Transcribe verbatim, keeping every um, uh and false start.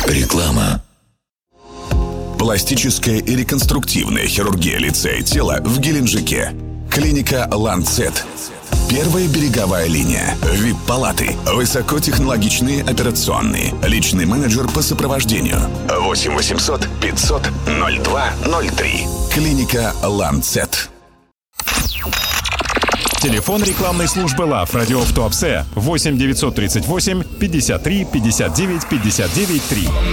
Реклама. Пластическая и реконструктивная хирургия лица и тела в Геленджике. Клиника «Ланцет». Первая береговая линия. ви ай пи-палаты. Высокотехнологичные операционные. Личный менеджер по сопровождению. восемь восемьсот пятьсот ноль два ноль три. Клиника «Ланцет». Телефон рекламной службы ЛАВ «Радио в Туапсе» восемь девятьсот тридцать восемь пятьдесят три пятьдесят девять пятьдесят девять три.